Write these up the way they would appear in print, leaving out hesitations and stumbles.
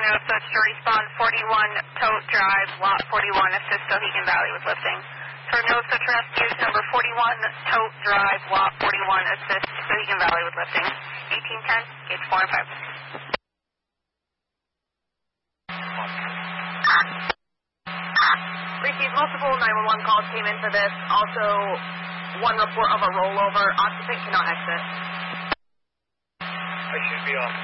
Tornado Search to respond 41 Tote Drive, lot 41, assist Sohegan Valley with lifting. Tornado Search Rescues number 41 Tote Drive, lot 41, assist Sohegan Valley with lifting. 1810, gauge 4 and 5. Received multiple 911 calls came in for this. Also, one report of a rollover. Occupant cannot exit. I should be off.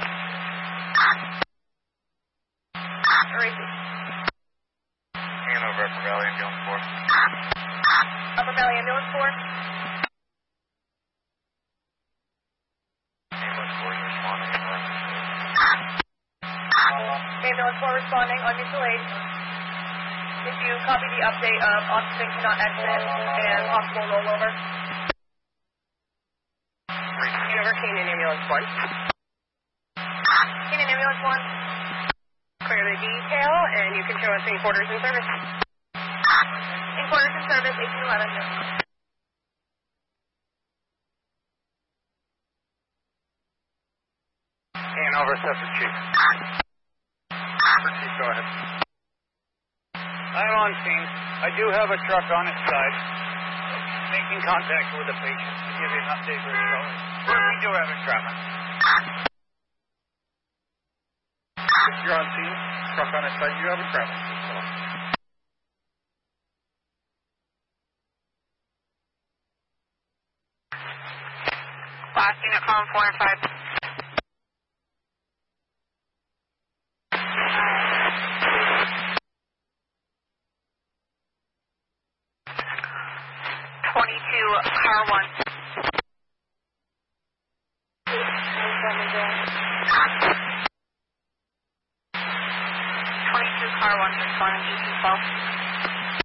Receive. Hanging over Upper Valley Ambulance 4. Upper Valley Ambulance 4. Ambulance 4 is responding. Ambulance 4 responding on mutual aid. Did you copy the update of occupant cannot exit and possible rollover? Hanging over Canyon Ambulance 1. Canyon Ambulance 1. Clear the detail, and you can show us any quarters in service. In quarters in service, 1811. Hanging over Separate Chief. Separate Chief, go ahead. I'm on scene. I do have a truck on its side. Making contact with the patient to give you an update where it's going. We do have a traffic. If you're on scene, truck on its side, you have a traffic. Last unit, column 4 and 5. 22, car 1. 22, car 1, responding 1812.